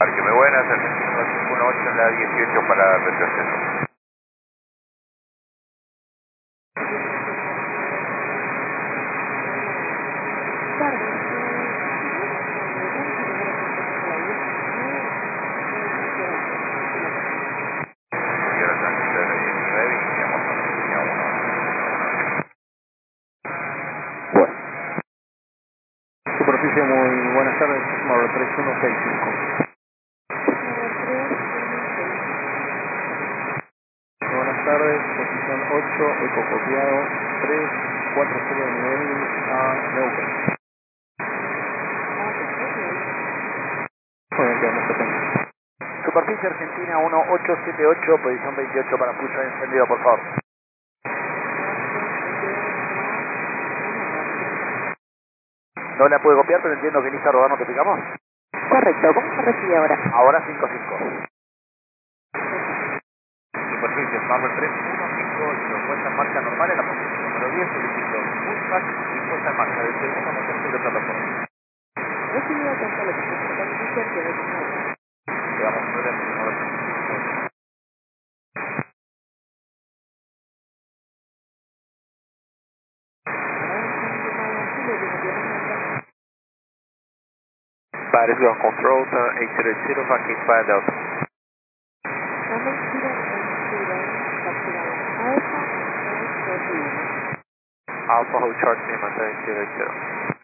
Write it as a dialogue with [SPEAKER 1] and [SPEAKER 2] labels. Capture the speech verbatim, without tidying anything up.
[SPEAKER 1] Parque muy buenas, Argentino dos cinco uno ocho en la dieciocho para retroceso. Quiero transmitir la diecinueve y iniciamos con Argentina uno.
[SPEAKER 2] Bueno, superficie muy buenas tardes, módulo tres uno seis cinco. Buenas tardes, posición ocho, eco copiado, tres cuatro cero de nivel a Neuquén. Muy bien, quedamos atentos.
[SPEAKER 3] Superficie Argentina uno ocho siete ocho, posición veintiocho para pulso encendido, por favor. No la puede copiar, pero entiendo que en Instagram no te picamos.
[SPEAKER 4] Correcto, ¿cómo se recibe ahora?
[SPEAKER 3] Ahora cinco cinco.
[SPEAKER 1] Superficie Marvel tres uno cinco ocho, puesta en marcha normal en la posición número diez, solicito pushback y puesta en marcha del segundo motor sobre plataforma.
[SPEAKER 4] Recibido con solo que se trata de iniciar que no tiene.
[SPEAKER 1] Quedamos nueve en el número cinco. Paris ground control, eight zero zero, vacuum by Delta. Alpha hold charge name at eight zero zero.